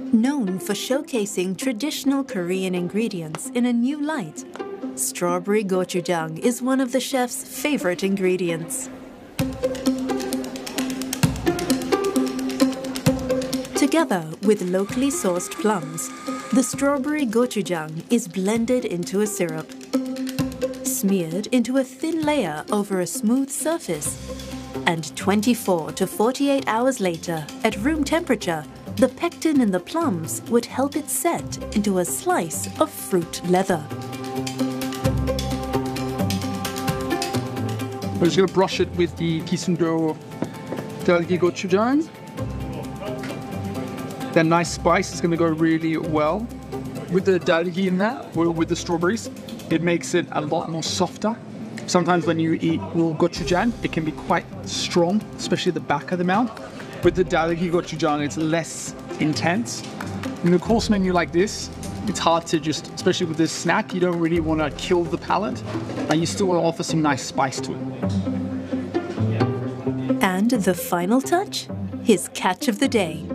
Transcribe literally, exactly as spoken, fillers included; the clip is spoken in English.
Known for showcasing traditional Korean ingredients in a new light, strawberry gochujang is one of the chef's favorite ingredients. Together with locally sourced plums, the strawberry gochujang is blended into a syrup, smeared into a thin layer over a smooth surface, and twenty-four to forty-eight hours later, at room temperature, the pectin in the plums would help it set into a slice of fruit leather. We're just going to brush it with the Kisundro Dalgi gochujang. That nice spice is going to go really well with the dalgi in there, or with the strawberries. It makes it a lot more softer. Sometimes when you eat raw gochujang, it can be quite strong, especially the back of the mouth. With the dalgi gochujang, it's less intense. In a course menu like this, it's hard to just, especially with this snack, you don't really want to kill the palate, and you still want to offer some nice spice to it. And the final touch? His catch of the day.